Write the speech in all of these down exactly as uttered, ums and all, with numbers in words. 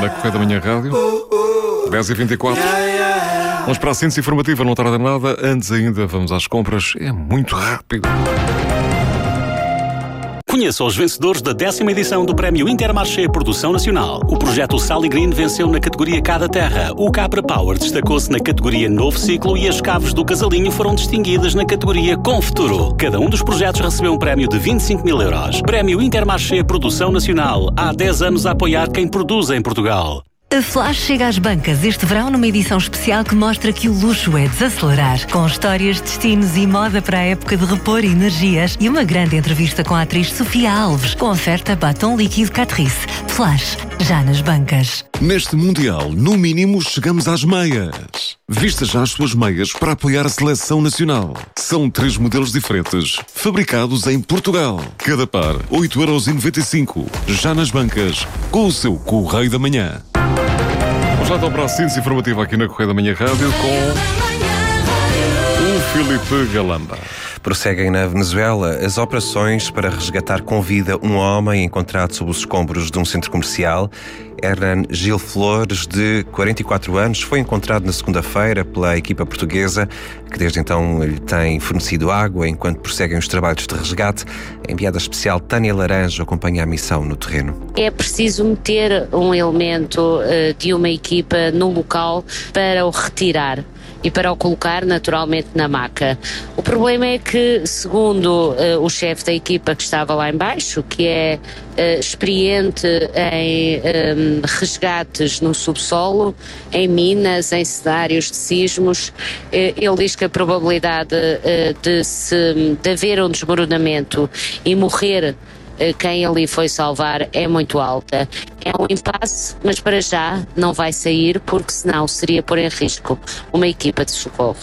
na Correia da Manhã Rádio. dez e vinte e quatro. Vamos para a síntese informativa, não tarda nada. Antes ainda, vamos às compras. É muito rápido. Conheça os vencedores da décima edição do Prémio Intermarché Produção Nacional. O projeto Sally Green venceu na categoria Cada Terra. O Capra Power destacou-se na categoria Novo Ciclo e as caves do Casalinho foram distinguidas na categoria Com Futuro. Cada um dos projetos recebeu um prémio de vinte e cinco mil euros. Prémio Intermarché Produção Nacional. Há dez anos a apoiar quem produz em Portugal. A Flash chega às bancas este verão numa edição especial que mostra que o luxo é desacelerar. Com histórias, destinos e moda para a época de repor energias e uma grande entrevista com a atriz Sofia Alves, com oferta batom líquido Catrice. Flash, já nas bancas. Neste Mundial, no mínimo, chegamos às meias. Vista já as suas meias para apoiar a seleção nacional. São três modelos diferentes, fabricados em Portugal. Cada par, oito euros e noventa e cinco. Já nas bancas, com o seu Correio da Manhã. Vamos lá então para a síntese informativa aqui na Correia da Manhã Rádio com o Filipe Galamba. Prosseguem na Venezuela as operações para resgatar com vida um homem encontrado sob os escombros de um centro comercial. Hernan Gil Flores, de quarenta e quatro anos, foi encontrado na segunda-feira pela equipa portuguesa, que desde então lhe tem fornecido água enquanto prosseguem os trabalhos de resgate. A enviada especial Tânia Laranjo acompanha a missão no terreno. É preciso meter um elemento uh, de uma equipa no local para o retirar e para o colocar naturalmente na maca. O problema é que, segundo uh, o chefe da equipa que estava lá em baixo, que é uh, experiente em um, resgates no subsolo, em minas, em cenários de sismos, uh, ele diz que a probabilidade uh, de, se, de haver um desmoronamento e morrer quem ali foi salvar é muito alta. É um impasse, mas para já não vai sair, porque senão seria pôr em risco uma equipa de socorro.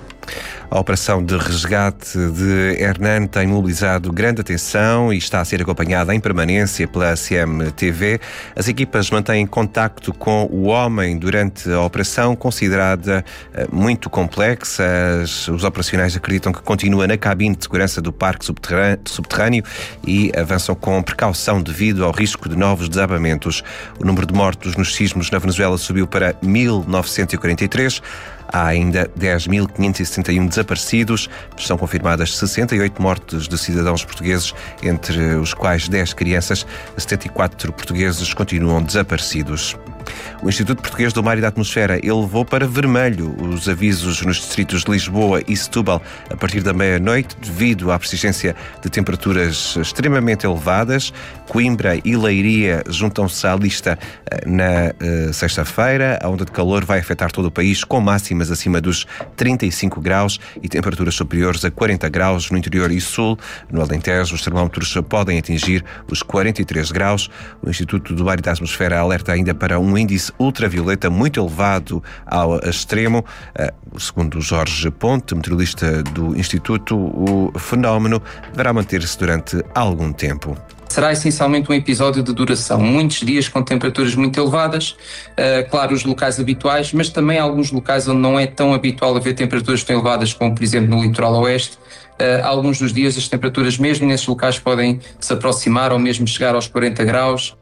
A operação de resgate de Hernan tem mobilizado grande atenção e está a ser acompanhada em permanência pela C M T V. As equipas mantêm contacto com o homem durante a operação, considerada muito complexa. Os operacionais acreditam que continua na cabine de segurança do parque subterrâneo e avançam com precaução devido ao risco de novos desabamentos. O número de mortos nos sismos na Venezuela subiu para mil novecentos e quarenta e três. Há ainda dez mil quinhentos e setenta e um desaparecidos. São confirmadas sessenta e oito mortes de cidadãos portugueses, entre os quais dez crianças. setenta e quatro portugueses continuam desaparecidos. O Instituto Português do Mar e da Atmosfera elevou para vermelho os avisos nos distritos de Lisboa e Setúbal a partir da meia-noite, devido à persistência de temperaturas extremamente elevadas. Coimbra e Leiria juntam-se à lista na uh, sexta-feira. A onda de calor vai afetar todo o país, com máximas acima dos trinta e cinco graus e temperaturas superiores a quarenta graus no interior e sul. No Alentejo, os termómetros podem atingir os quarenta e três graus. O Instituto do Mar e da Atmosfera alerta ainda para um índice ultravioleta muito elevado ao extremo. Uh, segundo Jorge Ponte, meteorologista do Instituto, o fenómeno deverá manter-se durante algum tempo. Será essencialmente um episódio de duração, muitos dias com temperaturas muito elevadas, uh, claro, os locais habituais, mas também alguns locais onde não é tão habitual haver temperaturas tão elevadas, como por exemplo no litoral oeste. Uh, alguns dos dias as temperaturas mesmo nesses locais podem se aproximar ou mesmo chegar aos quarenta graus.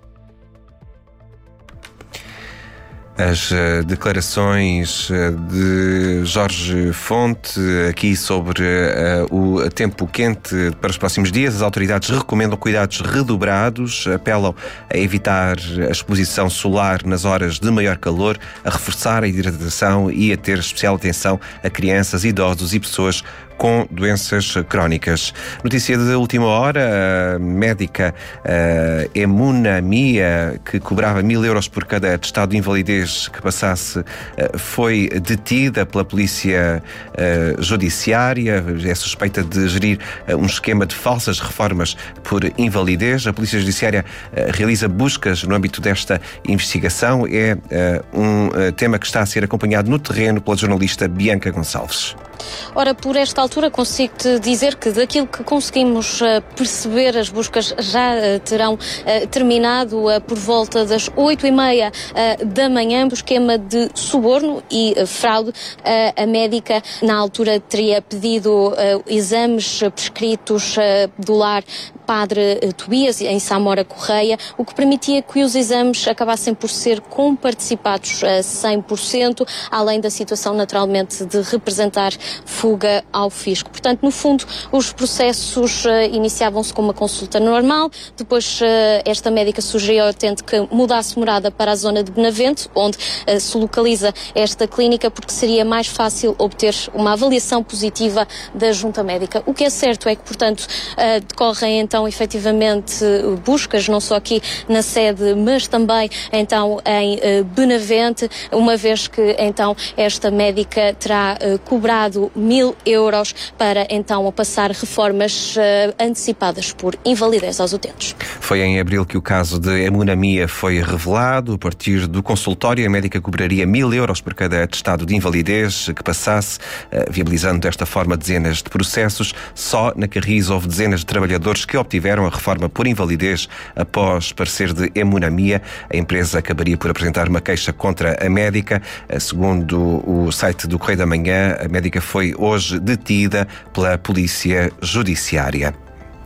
As uh, declarações uh, de Jorge Fonte aqui sobre uh, o tempo quente para os próximos dias. As autoridades recomendam cuidados redobrados, apelam a evitar a exposição solar nas horas de maior calor, a reforçar a hidratação e a ter especial atenção a crianças, idosos e pessoas com doenças crónicas. Notícia de última hora: a médica uh, Emuna Mia, que cobrava mil euros por cada atestado de invalidez que passasse, uh, foi detida pela polícia uh, judiciária. É suspeita de gerir uh, um esquema de falsas reformas por invalidez. A polícia judiciária uh, realiza buscas no âmbito desta investigação. É uh, um uh, tema que está a ser acompanhado no terreno pela jornalista Bianca Gonçalves. Ora, por esta altura consigo-te dizer que daquilo que conseguimos uh, perceber, as buscas já uh, terão uh, terminado uh, por volta das oito e meia uh, da manhã, por esquema de suborno e uh, fraude. Uh, a médica, na altura, teria pedido uh, exames prescritos uh, do lar Padre Tobias, em Samora Correia, o que permitia que os exames acabassem por ser comparticipados a cem por cento, além da situação naturalmente de representar fuga ao fisco. Portanto, no fundo, os processos uh, iniciavam-se com uma consulta normal, depois uh, esta médica sugeriu ao utente que mudasse morada para a zona de Benavente, onde uh, se localiza esta clínica, porque seria mais fácil obter uma avaliação positiva da junta médica. O que é certo é que, portanto, uh, decorrem então efetivamente buscas, não só aqui na sede, mas também então em uh, Benavente, uma vez que então esta médica terá uh, cobrado mil euros para então passar reformas uh, antecipadas por invalidez aos utentes. Foi em abril que o caso de hemonemia foi revelado. A partir do consultório, a médica cobraria mil euros por cada atestado de invalidez que passasse, uh, viabilizando desta forma dezenas de processos. Só na Carris houve dezenas de trabalhadores que obtiveram a reforma por invalidez após parecer de hemonemia. A empresa acabaria por apresentar uma queixa contra a médica. Segundo o site do Correio da Manhã, a médica foi hoje detida pela Polícia Judiciária.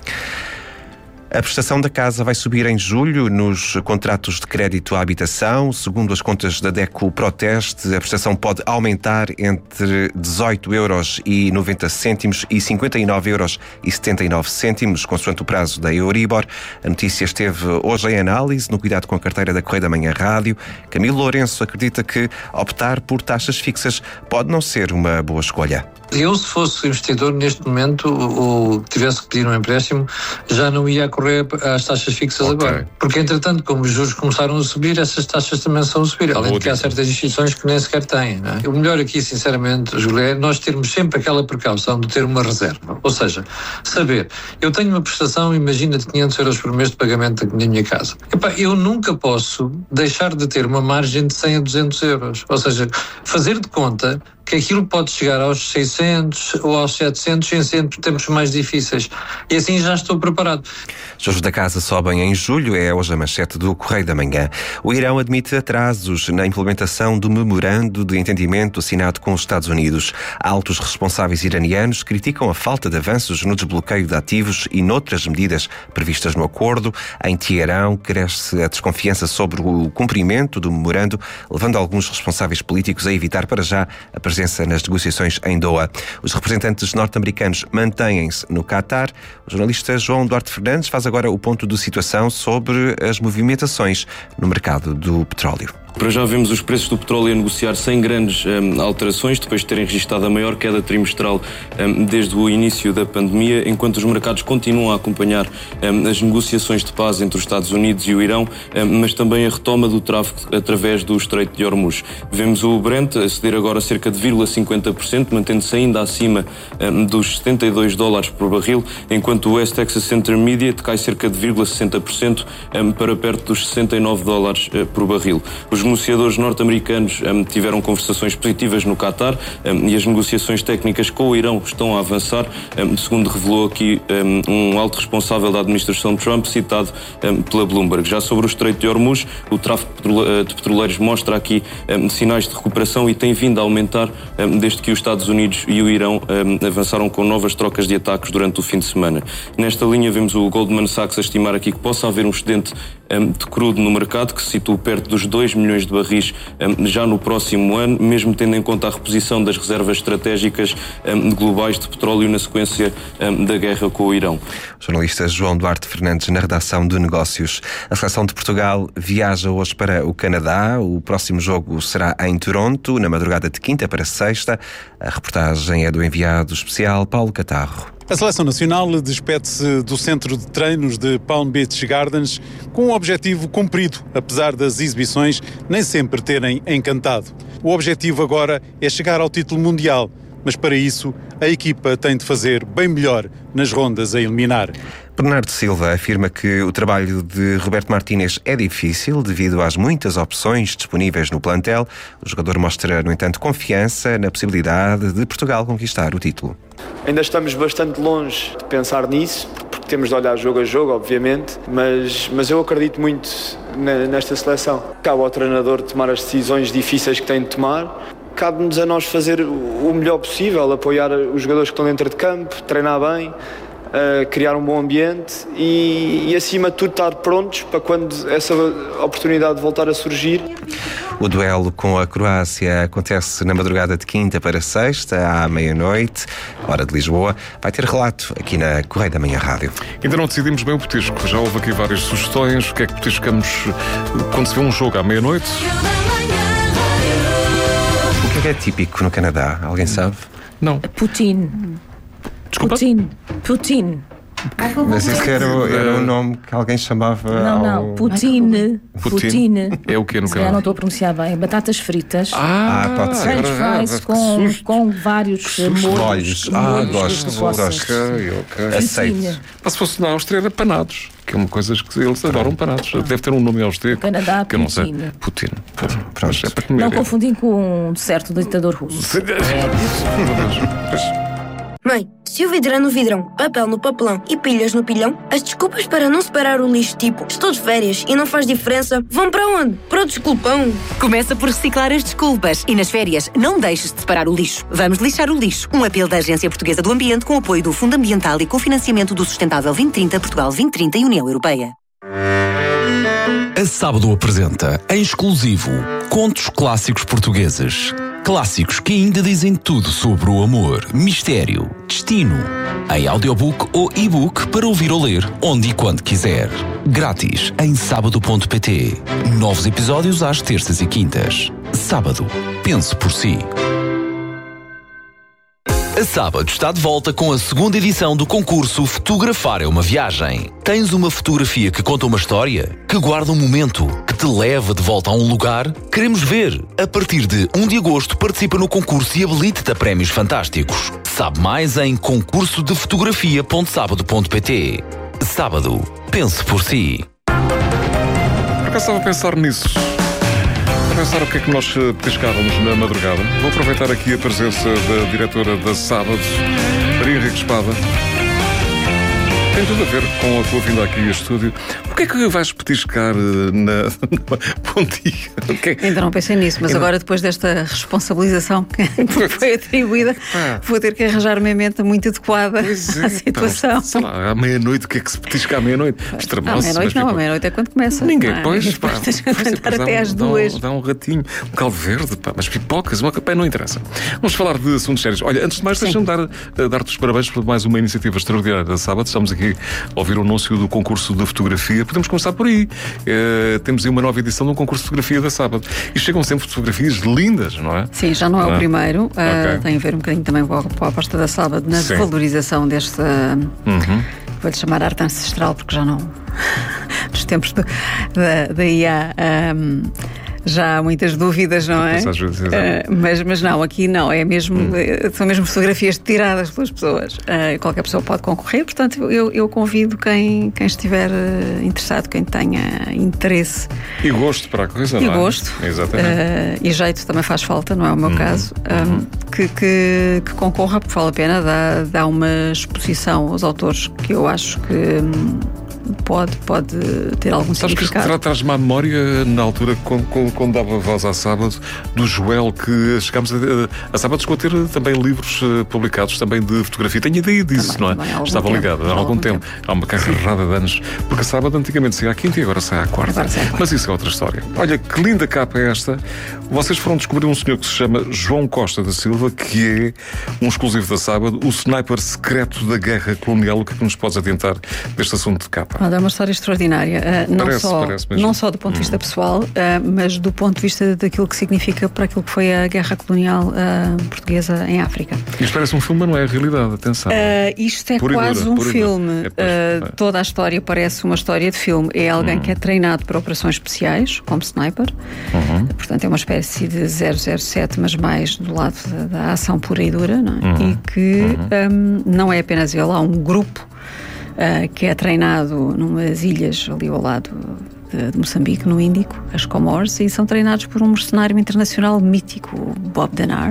A prestação da casa vai subir em julho nos contratos de crédito à habitação. Segundo as contas da DECO Proteste, a prestação pode aumentar entre dezoito euros e noventa cêntimos e cinquenta e nove euros e setenta e nove cêntimos, consoante o prazo da Euribor. A notícia esteve hoje em análise no Cuidado com a Carteira da Correio da Manhã Rádio. Camilo Lourenço acredita que optar por taxas fixas pode não ser uma boa escolha. Eu, se fosse investidor neste momento ou tivesse que pedir um empréstimo, já não ia correr às taxas fixas okay. agora. Porque, entretanto, como os juros começaram a subir, essas taxas também são a subir. Além de que há certas instituições que nem sequer têm. Não é? O melhor aqui, sinceramente, Júlio, é nós termos sempre aquela precaução de ter uma reserva. Ou seja, saber, eu tenho uma prestação, imagina, de quinhentos euros por mês de pagamento da minha casa. Epá, eu nunca posso deixar de ter uma margem de cem a duzentos euros. Ou seja, fazer de conta que aquilo pode chegar aos seiscentos ou aos setecentos em sempre tempos mais difíceis. E assim já estou preparado. Juros da casa sobem em julho, é hoje a manchete do Correio da Manhã. O Irão admite atrasos na implementação do memorando de entendimento assinado com os Estados Unidos. Altos responsáveis iranianos criticam a falta de avanços no desbloqueio de ativos e noutras medidas previstas no acordo. Em Teherão, cresce a desconfiança sobre o cumprimento do memorando, levando alguns responsáveis políticos a evitar para já a presença nas negociações em Doha. Os representantes norte-americanos mantêm-se no Qatar. O jornalista João Duarte Fernandes faz agora o ponto de situação sobre as movimentações no mercado do petróleo. Para já vemos os preços do petróleo a negociar sem grandes um, alterações, depois de terem registrado a maior queda trimestral um, desde o início da pandemia, enquanto os mercados continuam a acompanhar um, as negociações de paz entre os Estados Unidos e o Irão, um, mas também a retoma do tráfego através do Estreito de Hormuz. Vemos o Brent a ceder agora cerca de zero vírgula cinquenta por cento, mantendo-se ainda acima um, dos setenta e dois dólares por barril, enquanto o West Texas Intermediate cai cerca de zero vírgula sessenta por cento um, para perto dos sessenta e nove dólares uh, por barril. Os negociadores norte-americanos um, tiveram conversações positivas no Qatar um, e as negociações técnicas com o Irão estão a avançar, um, segundo revelou aqui um, um alto responsável da administração de Trump, citado um, pela Bloomberg. Já sobre o Estreito de Hormuz, o tráfego de petroleiros mostra aqui um, sinais de recuperação e tem vindo a aumentar um, desde que os Estados Unidos e o Irão um, avançaram com novas trocas de ataques durante o fim de semana. Nesta linha vemos o Goldman Sachs a estimar aqui que possa haver um excedente um, de crudo no mercado, que se situa perto dos dois milhões de barris um, já no próximo ano, mesmo tendo em conta a reposição das reservas estratégicas um, globais de petróleo na sequência um, da guerra com o Irão. O jornalista João Duarte Fernandes na redação de Negócios. A seleção de Portugal viaja hoje para o Canadá. O próximo jogo será em Toronto, na madrugada de quinta para sexta. A reportagem é do enviado especial Paulo Catarro. A Seleção Nacional despede-se do centro de treinos de Palm Beach Gardens com um objetivo cumprido, apesar das exibições nem sempre terem encantado. O objetivo agora é chegar ao título mundial, mas para isso a equipa tem de fazer bem melhor nas rondas a eliminar. Bernardo Silva afirma que o trabalho de Roberto Martínez é difícil devido às muitas opções disponíveis no plantel. O jogador mostra, no entanto, confiança na possibilidade de Portugal conquistar o título. Ainda estamos bastante longe de pensar nisso, porque temos de olhar jogo a jogo, obviamente, mas, mas eu acredito muito na, nesta seleção. Cabe ao treinador tomar as decisões difíceis que tem de tomar. Cabe-nos a nós fazer o melhor possível, apoiar os jogadores que estão dentro de campo, treinar bem. uh, criar um bom ambiente e, e, acima de tudo, estar prontos para quando essa oportunidade voltar a surgir. O duelo com a Croácia acontece na madrugada de quinta para sexta, à meia-noite, hora de Lisboa. Vai ter relato aqui na Correio da Manhã Rádio. Ainda não decidimos bem o petisco. Já houve aqui várias sugestões. O que é que petiscamos quando se vê um jogo à meia-noite? O que é que é típico no Canadá? Alguém sabe? Não. Putin. Desculpa? Putin. Putin. Mas isso era, era um nome que alguém chamava. Não, não, ao... Poutine. Poutine. É o que no Se Canadá? não estou a pronunciar bem. Batatas fritas. Ah, ah pode ser. French fries com, com vários molhos. Ah, gosto, gosto. Ok, ok. Aceito. Mas se fosse na Áustria era panados, que é uma coisa que eles adoram panados. Deve ter um nome austríaco. Canadá, que eu não sei. Putin. Putin. Pronto. É para comer. Não confundim com um certo ditador russo. Mãe, se o vidro é no vidrão, papel no papelão e pilhas no pilhão, as desculpas para não separar o lixo, tipo estou de férias e não faz diferença, vão para onde? Para o desculpão. Começa por reciclar as desculpas e nas férias não deixes de separar o lixo. Vamos lixar o lixo. Um apelo da Agência Portuguesa do Ambiente com apoio do Fundo Ambiental e cofinanciamento do Sustentável vinte trinta, Portugal vinte trinta e União Europeia. A Sábado apresenta, em exclusivo, contos clássicos portugueses. Clássicos que ainda dizem tudo sobre o amor, mistério, destino. Em audiobook ou e-book para ouvir ou ler, onde e quando quiser. Grátis em sábado ponto pt. Novos episódios às terças e quintas. Sábado. Pense por si. A Sábado está de volta com a segunda edição do concurso Fotografar é uma Viagem. Tens uma fotografia que conta uma história? Que guarda um momento? Que te leva de volta a um lugar? Queremos ver! A partir de primeiro de agosto participa no concurso e habilita-te a prémios fantásticos. Sabe mais em concurso de fotografia ponto sábado ponto pt. Sábado. Pense por si. Por acaso estava a pensar nisso. A pensar o que é que nós petiscávamos na madrugada. Vou aproveitar aqui a presença da diretora da Sábado, Maria Henrique Espada. Tem tudo a ver com a tua vinda aqui ao estúdio. O que é que vais petiscar na... Bom dia. Que é... Ainda não pensei nisso, mas Ainda... agora depois desta responsabilização que foi atribuída, ah. vou ter que arranjar uma emenda muito adequada é, à situação. Então, sei lá, à meia-noite, o que é que se petisca à meia-noite? À meia-noite não, à meia-noite é quando começa. Ninguém, não, pois, pá. Tens que aguentar até às duas. Dá um ratinho, um caldo verde, pá, mas pipocas, uma capé não interessa. Vamos falar de assuntos sérios. Olha, antes de mais, deixa-me dar, dar-te os parabéns por mais uma iniciativa extraordinária da Sábado. Estamos aqui a ouvir o anúncio do concurso de fotografia. Podemos começar por aí. Uh, temos aí uma nova edição de um concurso de fotografia da Sábado. E chegam sempre fotografias lindas, não é? Sim, já não é não o é? primeiro. Uh, okay. Tem a ver um bocadinho também com a, com a aposta da Sábado na Sim. valorização deste... Uh, uhum. Vou-lhe chamar arte ancestral, porque já não... Nos tempos do, da, da I A... Um, já há muitas dúvidas, não é? Uh, mas, mas não, aqui não, é mesmo, hum. são mesmo fotografias tiradas pelas pessoas. Uh, qualquer pessoa pode concorrer, portanto eu, eu convido quem, quem estiver uh, interessado, quem tenha interesse. E gosto para a coisa, e não é? E gosto. Exatamente. Uh, e jeito também faz falta, não é o meu hum. caso. Um, hum. que, que, que concorra, porque vale a pena, dá, dá uma exposição aos autores que eu acho que... Um, Pode, pode ter algum Sabes significado. Sabes que traz-me à memória, na altura, quando, quando, quando dava voz à Sábado, do Joel, que chegámos a, a Sábado chegou a ter também livros uh, publicados, também de fotografia. Tenho ideia disso, também, não é? Também, Estava ligado há algum, algum tempo. tempo. Há uma carrada de anos. Porque a Sábado antigamente saía à quinta e agora sai à quarta. Agora sai à quarta. Mas isso é outra história. Olha, que linda capa é esta. Vocês foram descobrir um senhor que se chama João Costa da Silva, que é um exclusivo da Sábado, o sniper secreto da guerra colonial. O que é que nos podes adiantar deste assunto de capa? Ah, é uma história extraordinária. Uh, não, parece, só, parece não só do ponto de vista hum. pessoal, uh, mas do ponto de vista daquilo que significa para aquilo que foi a guerra colonial uh, portuguesa em África. Isto parece um filme, mas não é a realidade, atenção. Uh, isto é pura quase dura, um filme. É, pois, é. Uh, toda a história parece uma história de filme. É alguém hum. que é treinado para operações especiais, como sniper. Uhum. Portanto, é uma espécie de zero zero sete, mas mais do lado da, da ação pura e dura, não é? Uhum. E que uhum. um, não é apenas ele, há um grupo Uh, que é treinado numas ilhas ali ao lado de, de Moçambique, no Índico, as Comores, e são treinados por um mercenário internacional mítico, Bob Denard.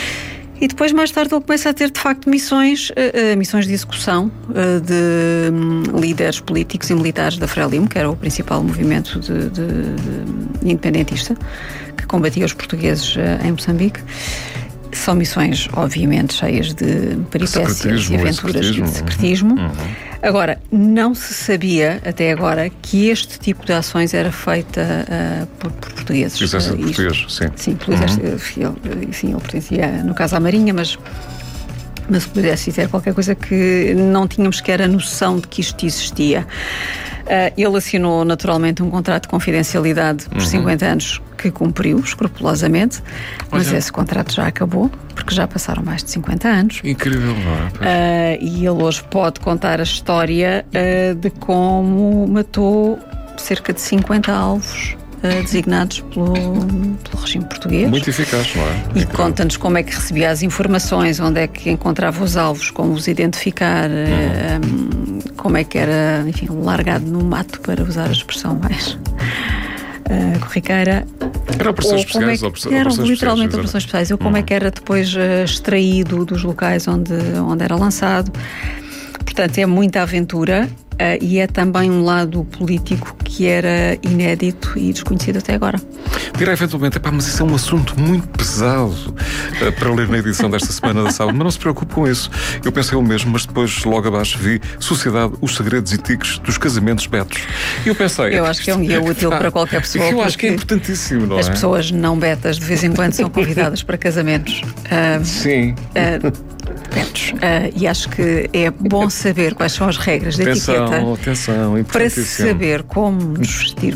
E depois, mais tarde, ele começa a ter, de facto, missões, uh, missões de execução uh, de um, líderes políticos e militares da Frelimo, que era o principal movimento de, de, de independentista que combatia os portugueses uh, em Moçambique. São missões, obviamente, cheias de peripécias e aventuras e de secretismo. Uhum. Agora, não se sabia, até agora, que este tipo de ações era feita uh, por, por portugueses. Exército uh, português, sim. Sim, pelo exército, uhum. ele, sim, ele pertencia, no caso, à Marinha, mas... mas se pudesse dizer qualquer coisa que não tínhamos sequer a noção de que isto existia. Uh, ele assinou naturalmente um contrato de confidencialidade por uhum. cinquenta anos que cumpriu escrupulosamente, mas Olha. esse contrato já acabou, porque já passaram mais de cinquenta anos. Incrível, não é? Uh, e ele hoje pode contar a história uh, de como matou cerca de cinquenta alvos Uh, designados pelo, pelo regime português. Muito eficaz, não é? E conta-nos como é que recebia as informações, onde é que encontrava os alvos, como os identificar, uhum. uh, como é que era, enfim, largado no mato, para usar a expressão mais uh, corriqueira. Eram operações especiais? É que, eram literalmente operações especiais. Ou como uhum. é que era depois uh, extraído dos locais onde, onde era lançado. Portanto, é muita aventura. Uh, e é também um lado político que era inédito e desconhecido até agora. Dirá eventualmente, epá, mas isso é um assunto muito pesado uh, para ler na edição desta semana da Sábado, mas não se preocupe com isso. Eu pensei o mesmo, mas depois logo abaixo vi Sociedade, os segredos e tiques dos casamentos betos. E eu pensei... Eu acho que é um guia útil para qualquer pessoa. Eu acho que é importantíssimo, não é? As pessoas não betas de vez em quando são convidadas para casamentos. Uh, Sim. Uh, betos. Uh, e acho que é bom saber quais são as regras da etiqueta atenção, para saber como nos vestirmos